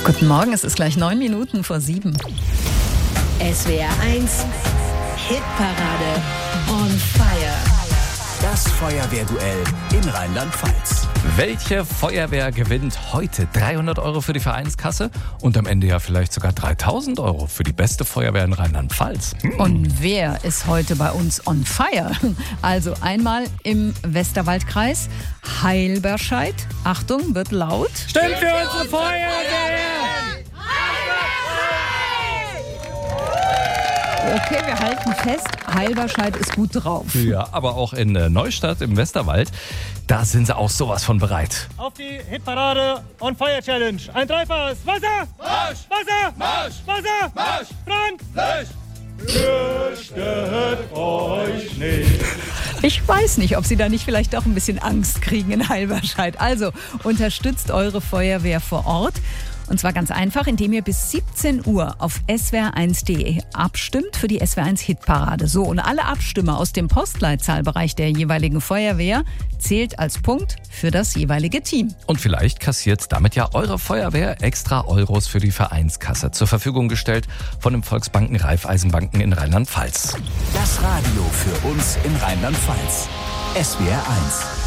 Guten Morgen, es ist gleich 9 Minuten vor 7. SWR 1 Hitparade on fire. Das Feuerwehrduell in Rheinland-Pfalz. Welche Feuerwehr gewinnt heute 300 € für die Vereinskasse und am Ende ja vielleicht sogar 3.000 € für die beste Feuerwehr in Rheinland-Pfalz? Und wer ist heute bei uns on fire? Also einmal im Westerwaldkreis, Heilberscheid. Achtung, wird laut. Stimmt für unsere Feuerwehr! Okay, wir halten fest, Heilberscheid ist gut drauf. Ja, aber auch in Neustadt im Westerwald, da sind sie auch sowas von bereit. Auf die Hitparade on Fire Challenge. Ein dreifaches Wasser! Marsch! Wasser! Marsch! Wasser! Marsch! Brand! Licht! Fürchtet euch nicht. Ich weiß nicht, ob Sie da nicht vielleicht auch ein bisschen Angst kriegen in Heilberscheid. Also unterstützt eure Feuerwehr vor Ort. Und zwar ganz einfach, indem ihr bis 17 Uhr auf swr1.de abstimmt für die SWR1 Hitparade. So, und alle Abstimmer aus dem Postleitzahlbereich der jeweiligen Feuerwehr zählt als Punkt für das jeweilige Team. Und vielleicht kassiert damit ja eure Feuerwehr extra Euros für die Vereinskasse zur Verfügung gestellt von den Volksbanken Raiffeisenbanken in Rheinland-Pfalz. Das Radio für uns in Rheinland-Pfalz. SWR 1.